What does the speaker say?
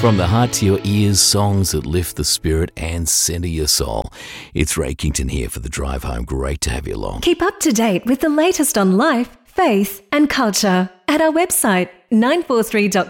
From the heart to your ears, songs that lift the spirit and centre your soul. It's Ray Kington here for The Drive Home. Great to have you along. Keep up to date with the latest on life, faith and culture at our website 943.com.au.